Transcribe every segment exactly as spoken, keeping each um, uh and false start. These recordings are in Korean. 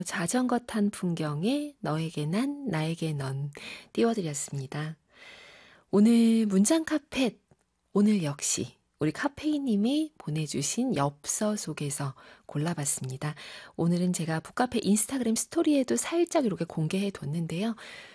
자전거 탄 풍경에 너에게 난 나에게 넌 띄워드렸습니다. 오늘 문장 카펫, 오늘 역시 우리 카페이님이 보내주신 엽서 속에서 골라봤습니다. 오늘은 제가 북카페 인스타그램 스토리에도 살짝 이렇게 공개해뒀는데요.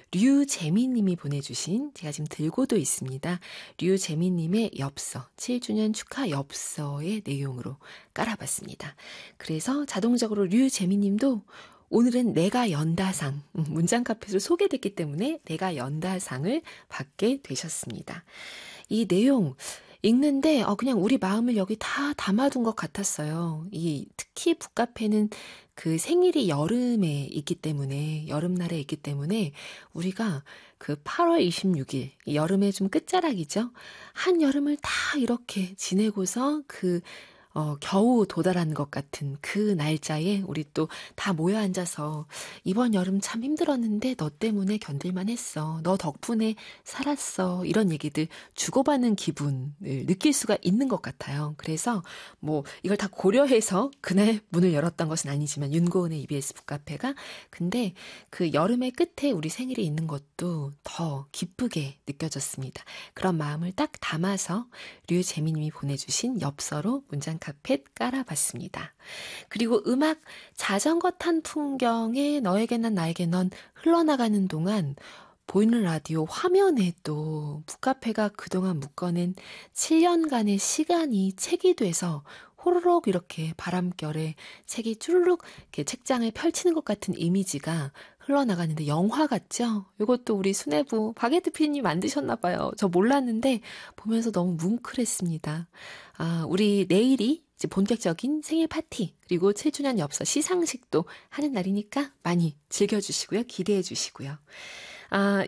류재미님이 보내주신, 제가 지금 들고도 있습니다. 류재미님의 엽서, 칠 주년 축하 엽서의 내용으로 깔아봤습니다. 그래서 자동적으로 류재미님도 오늘은 내가 연다상, 문장 카펫으로 소개됐기 때문에 내가 연다상을 받게 되셨습니다. 이 내용 읽는데 어, 그냥 우리 마음을 여기 다 담아둔 것 같았어요. 이 특히 북카페는 그 생일이 여름에 있기 때문에, 여름날에 있기 때문에 우리가 그 팔월 이십육일, 여름의 좀 끝자락이죠. 한여름을 다 이렇게 지내고서 그 어, 겨우 도달한 것 같은 그 날짜에 우리 또 다 모여 앉아서 이번 여름 참 힘들었는데 너 때문에 견딜만 했어. 너 덕분에 살았어. 이런 얘기들 주고받는 기분을 느낄 수가 있는 것 같아요. 그래서 뭐 이걸 다 고려해서 그날 문을 열었던 것은 아니지만 윤고은의 이비에스 북카페가, 근데 그 여름의 끝에 우리 생일이 있는 것도 더 기쁘게 느껴졌습니다. 그런 마음을 딱 담아서 류재미님이 보내주신 엽서로 문장 카펫 깔아봤습니다. 그리고 음악 자전거 탄 풍경에 너에게 난 나에게 넌 흘러나가는 동안 보이는 라디오 화면에 또 북카페가 그동안 묶어낸 칠 년간의 시간이 책이 돼서 호로록 이렇게 바람결에 책이 쭈르륵 이렇게 책장을 펼치는 것 같은 이미지가 흘러나가는데 영화 같죠? 이것도 우리 수뇌부 박예트 피디님 만드셨나 봐요. 저 몰랐는데 보면서 너무 뭉클했습니다. 아, 우리 내일이 이제 본격적인 생일 파티, 그리고 칠 주년 엽서 시상식도 하는 날이니까 많이 즐겨주시고요. 기대해주시고요. 아,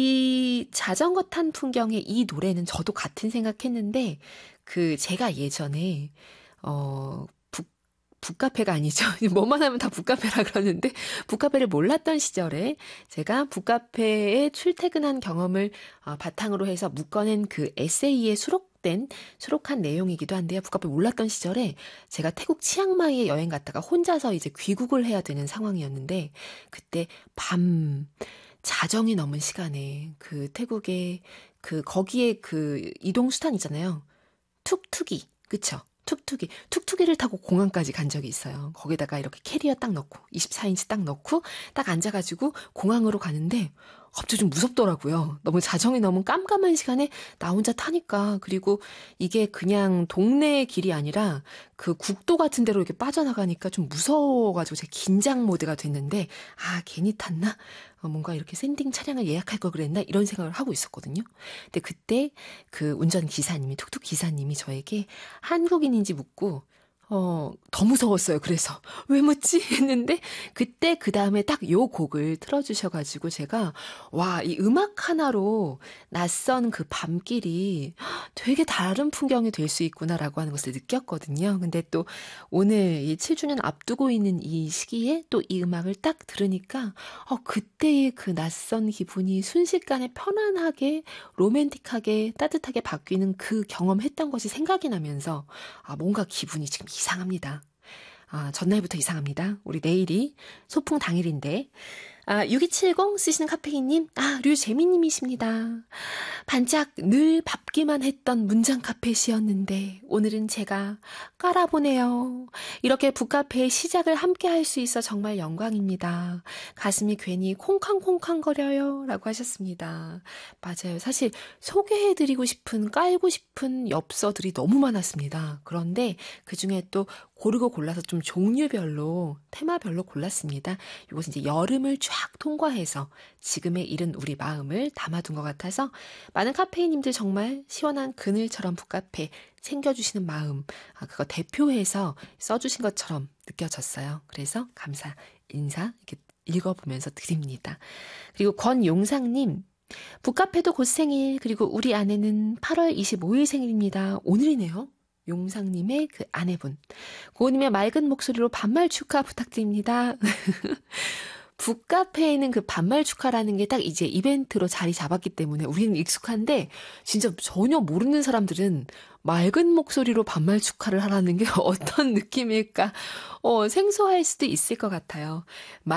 이 자전거 탄 풍경의 이 노래는 저도 같은 생각했는데, 그 제가 예전에 어 북 북카페가 아니죠. 뭐만 하면 다 북카페라 그러는데, 북카페를 몰랐던 시절에 제가 북카페에 출퇴근한 경험을 어, 바탕으로 해서 묶어낸 그 에세이에 수록된 수록한 내용이기도 한데요. 북카페 몰랐던 시절에 제가 태국 치앙마이에 여행 갔다가 혼자서 이제 귀국을 해야 되는 상황이었는데, 그때 밤 자정이 넘은 시간에 그 태국의 그 거기에 그 이동 수단 있잖아요. 툭툭이, 그쵸? 툭툭이. 툭툭이를 타고 공항까지 간 적이 있어요. 거기다가 이렇게 캐리어 딱 넣고, 이십사 인치 딱 넣고, 딱 앉아가지고 공항으로 가는데, 갑자기 좀 무섭더라고요. 너무 자정이 넘은 깜깜한 시간에 나 혼자 타니까. 그리고 이게 그냥 동네 길이 아니라 그 국도 같은 데로 이렇게 빠져나가니까 좀 무서워가지고 제가 긴장 모드가 됐는데, 아, 괜히 탔나? 어, 뭔가 이렇게 샌딩 차량을 예약할 걸 그랬나? 이런 생각을 하고 있었거든요. 근데 그때 그 운전 기사님이, 툭툭 기사님이 저에게 한국인인지 묻고, 어, 더 무서웠어요. 그래서 왜 묻지? 했는데 그때 그 다음에 딱 요 곡을 틀어주셔가지고 제가 와, 이 음악 하나로 낯선 그 밤길이 되게 다른 풍경이 될 수 있구나라고 하는 것을 느꼈거든요. 근데 또 오늘 이 칠 주년 앞두고 있는 이 시기에 또 이 음악을 딱 들으니까 어, 그때의 그 낯선 기분이 순식간에 편안하게 로맨틱하게 따뜻하게 바뀌는 그 경험했던 것이 생각이 나면서 아, 뭔가 기분이 지금 이상합니다. 아, 전날부터 이상합니다. 우리 내일이 소풍 당일인데. 아, 육이칠공 쓰시는 카페인님, 아, 류재미님이십니다. 반짝 늘 밟기만 했던 문장 카펫이었는데 오늘은 제가 깔아보네요. 이렇게 북카페의 시작을 함께 할 수 있어 정말 영광입니다. 가슴이 괜히 콩캉콩캉거려요. 라고 하셨습니다. 맞아요. 사실 소개해드리고 싶은, 깔고 싶은 엽서들이 너무 많았습니다. 그런데 그중에 또 고르고 골라서 좀 종류별로, 테마별로 골랐습니다. 이것은 이제 여름을 쫙 통과해서 지금에 이른 우리 마음을 담아둔 것 같아서 많은 카페이님들 정말 시원한 그늘처럼 북카페 챙겨주시는 마음, 아, 그거 대표해서 써주신 것처럼 느껴졌어요. 그래서 감사 인사 이렇게 읽어보면서 드립니다. 그리고 권용상님, 북카페도 곧 생일, 그리고 우리 아내는 팔월 이십오일 생일입니다. 오늘이네요. 용상님의 그 아내분. 고은님의 맑은 목소리로 반말 축하 부탁드립니다. 북카페에는 그 반말 축하라는 게 딱 이제 이벤트로 자리 잡았기 때문에 우리는 익숙한데 진짜 전혀 모르는 사람들은 맑은 목소리로 반말 축하를 하라는 게 어떤 느낌일까 어, 생소할 수도 있을 것 같아요.